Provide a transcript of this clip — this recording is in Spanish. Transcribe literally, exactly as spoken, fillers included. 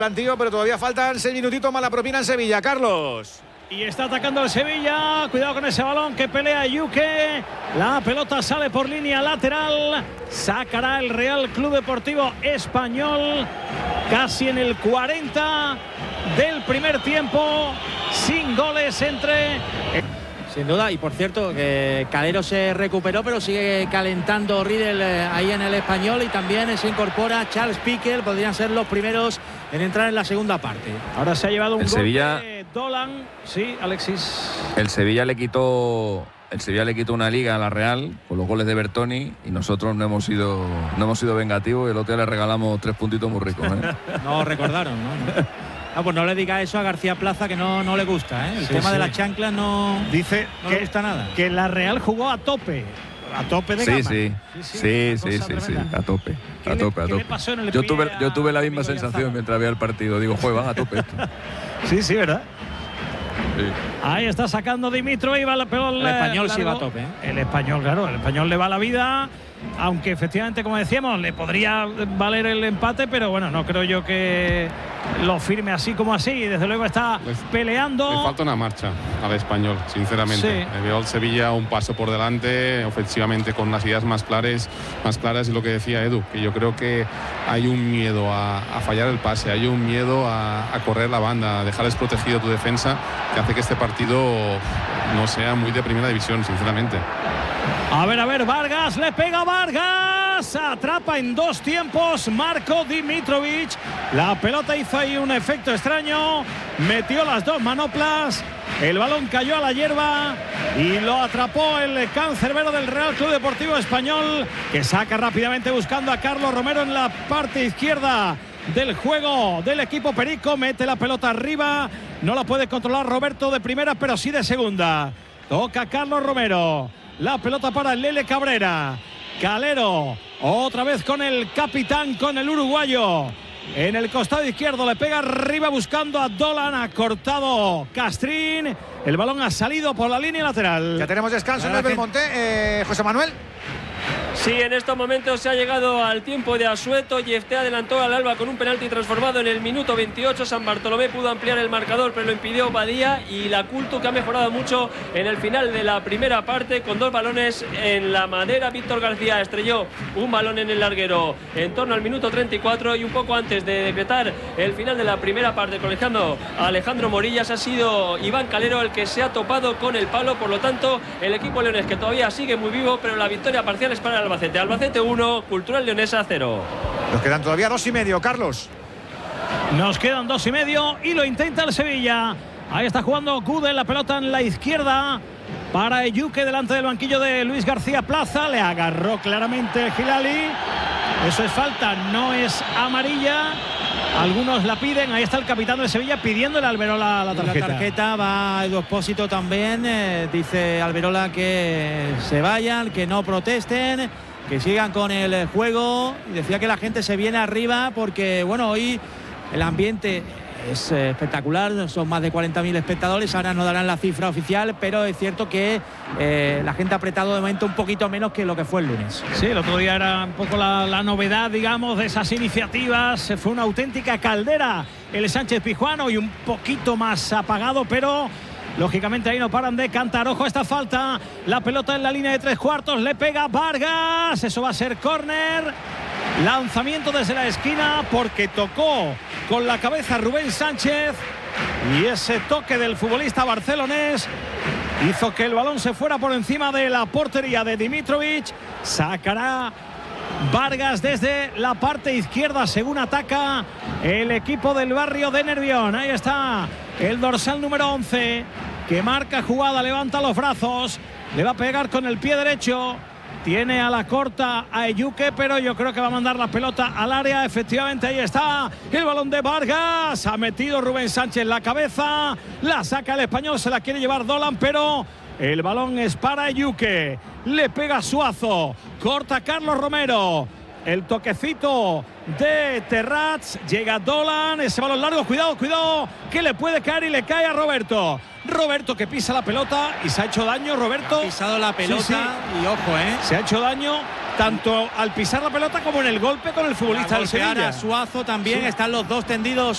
plantillo, pero todavía faltan seis minutitos más la propina en Sevilla. Carlos. Y está atacando el Sevilla. Cuidado con ese balón que pelea Yuke. La pelota sale por línea lateral. Sacará el Real Club Deportivo Español. Casi en el cuarenta del primer tiempo. Sin goles entre... Sin duda, y por cierto, que Calero se recuperó, pero sigue calentando Riedel ahí en el Español, y también se incorpora Charles Piqué, podrían ser los primeros en entrar en la segunda parte. Ahora se ha llevado un el gol Sevilla, de Dolan. Sí, Alexis. El Sevilla le quitó el Sevilla le quitó una liga a la Real con los goles de Bertoni, y nosotros no hemos sido no hemos sido vengativos, y el otro día le regalamos tres puntitos muy ricos, ¿eh? No recordaron, ¿no? Ah, pues no le diga eso a García Plaza, que no, no le gusta, ¿eh? El sí, tema sí. de las chanclas no, Dice no que, le gusta nada. Que la Real jugó a tope. A tope de sí, gama. Sí, sí, sí, sí, sí, sí, a tope, a tope, a tope. Yo tuve, yo tuve la misma sensación mientras veía el partido. Digo, juegan a tope esto. Sí, sí, ¿verdad? Sí. Ahí está sacando Dimitrov y va la pelota. El Español sí va a tope, ¿eh? El Español, claro, el Español le va la vida. Aunque efectivamente, como decíamos, le podría valer el empate, pero bueno, no creo yo que lo firme así como así. Desde luego está les, peleando. Le falta una marcha al Español, sinceramente. Sí. Le veo al Sevilla un paso por delante, ofensivamente, con las ideas más claras, más claras, y lo que decía Edu, que yo creo que hay un miedo a, a fallar el pase, hay un miedo a, a correr la banda, a dejar desprotegido tu defensa, que hace que este partido no sea muy de primera división, sinceramente. A ver, a ver, Vargas, le pega Vargas, atrapa en dos tiempos Marko Dimitrovic. La pelota hizo ahí un efecto extraño, metió las dos manoplas, el balón cayó a la hierba y lo atrapó el cancerbero del Real Club Deportivo Español, que saca rápidamente buscando a Carlos Romero en la parte izquierda del juego del equipo perico. Mete la pelota arriba, no la puede controlar Roberto de primera, pero sí de segunda. Toca Carlos Romero. La pelota para Lele Cabrera. Calero, otra vez con el capitán, con el uruguayo. En el costado izquierdo le pega arriba buscando a Dolan. Ha cortado Castrín. El balón ha salido por la línea lateral. Ya tenemos descanso en el Belmonte. Eh, José Manuel. Sí, en estos momentos se ha llegado al tiempo de asueto. Yefté adelantó al Alba con un penalti transformado en el minuto veintiocho. San Bartolomé pudo ampliar el marcador, pero lo impidió Badía. Y la Culto, que ha mejorado mucho en el final de la primera parte, con dos balones en la madera. Víctor García estrelló un balón en el larguero en torno al minuto treinta y cuatro, y un poco antes de decretar el final de la primera parte, colegiando a Alejandro Morillas, ha sido Iván Calero el que se ha topado con el palo. Por lo tanto, el equipo leonés, que todavía sigue muy vivo, pero la victoria parcial es para el Albacete. Albacete uno, Cultural Leonesa cero. Nos quedan todavía dos y medio, Carlos. Nos quedan dos y medio y lo intenta el Sevilla. Ahí está jugando Gude, la pelota en la izquierda para Eyuke delante del banquillo de Luis García Plaza. Le agarró claramente el Hilali. Eso es falta, no es amarilla. Algunos la piden. Ahí está el capitán del Sevilla pidiéndole a Alberola la tarjeta. La tarjeta va a Edu Expósito también. Eh, dice Alberola que se vayan, que no protesten, que sigan con el juego. Y decía que la gente se viene arriba porque, bueno, hoy el ambiente es eh, espectacular. Son más de cuarenta mil espectadores. Ahora no darán la cifra oficial, pero es cierto que eh, la gente ha apretado de momento un poquito menos que lo que fue el lunes. Sí, el otro día era un poco la, la novedad, digamos, de esas iniciativas. Fue una auténtica caldera el Sánchez Pizjuán, y un poquito más apagado, pero lógicamente ahí no paran de cantar. Ojo a esta falta. La pelota en la línea de tres cuartos. Le pega Vargas. Eso va a ser córner. Lanzamiento desde la esquina porque tocó con la cabeza Rubén Sánchez. Y ese toque del futbolista barcelonés hizo que el balón se fuera por encima de la portería de Dimitrovic. Sacará Vargas desde la parte izquierda según ataca el equipo del barrio de Nervión. Ahí está el dorsal número once, que marca jugada, levanta los brazos, le va a pegar con el pie derecho. Tiene a la corta a Eyuke, pero yo creo que va a mandar la pelota al área. Efectivamente, ahí está el balón de Vargas. Ha metido Rubén Sánchez la cabeza. La saca el español, se la quiere llevar Dolan, pero el balón es para Eyuke. Le pega Suazo. Corta Carlos Romero. El toquecito de Terrats. Llega Dolan. Ese balón largo. Cuidado, cuidado, que le puede caer y le cae a Roberto. Roberto, que pisa la pelota y se ha hecho daño. Roberto ha pisado la pelota, sí, sí. Y ojo, ¿eh? Se ha hecho daño tanto al pisar la pelota como en el golpe con el futbolista del Sevilla. Suazo también, sí. Están los dos tendidos